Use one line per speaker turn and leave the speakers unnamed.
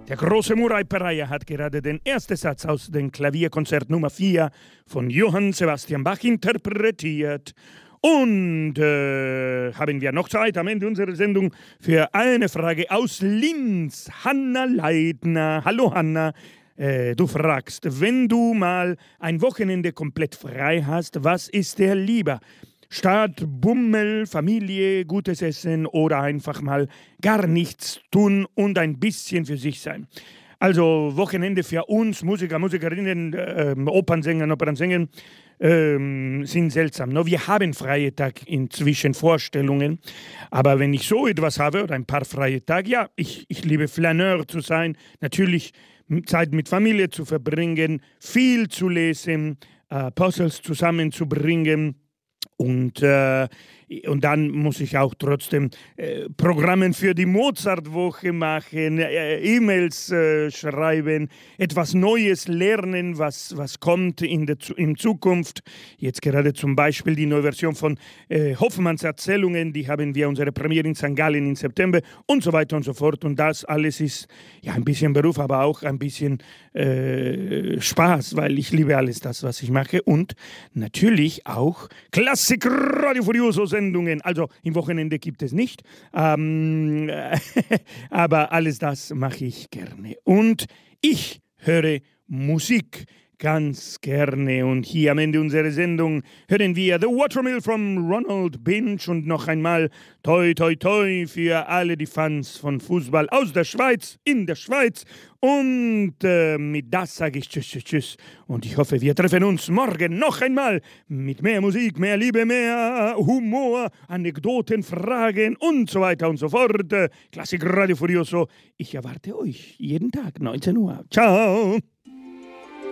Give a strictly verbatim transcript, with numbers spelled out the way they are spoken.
Der große Murai Pereira hat gerade den ersten Satz aus dem Klavierkonzert Nummer vier von Johann Sebastian Bach interpretiert. Und äh, haben wir noch Zeit am Ende unserer Sendung für eine Frage aus Linz. Hanna Leitner. Hallo Hanna. Äh, du fragst, wenn du mal ein Wochenende komplett frei hast, was ist dir lieber? Stadt, Bummel, Familie, gutes Essen oder einfach mal gar nichts tun und ein bisschen für sich sein. Also Wochenende für uns, Musiker, Musikerinnen, äh, Opernsänger, Opernsänger, äh, sind seltsam. No, wir haben freie Tag inzwischen Vorstellungen, aber wenn ich so etwas habe oder ein paar freie Tage, ja, ich, ich liebe Flaneur zu sein, natürlich Zeit mit Familie zu verbringen, viel zu lesen, äh, Puzzles zusammenzubringen. Und, äh, und dann muss ich auch trotzdem äh, Programme für die Mozartwoche machen, äh, E-Mails äh, schreiben, etwas Neues lernen, was, was kommt in der in Zukunft. Jetzt gerade zum Beispiel die neue Version von äh, Hoffmanns Erzählungen, die haben wir unsere Premiere in Sankt Gallen im September und so weiter und so fort. Und das alles ist ja ein bisschen Beruf, aber auch ein bisschen äh, Spaß, weil ich liebe alles das, was ich mache. Und natürlich auch Klassik Radio Furioso Sendungen. Also im Wochenende gibt es nicht, ähm, aber alles das mache ich gerne. Und ich höre Musik ganz gerne. Und hier am Ende unserer Sendung hören wir The Watermill from Ronald Binch und noch einmal toi toi toi für alle die Fans von Fußball aus der Schweiz, in der Schweiz. Und äh, mit das sage ich tschüss, tschüss, tschüss. Und ich hoffe, wir treffen uns morgen noch einmal mit mehr Musik, mehr Liebe, mehr Humor, Anekdoten, Fragen und so weiter und so fort. Klassik Radio Furioso. Ich erwarte euch jeden Tag, neunzehn Uhr. Ciao!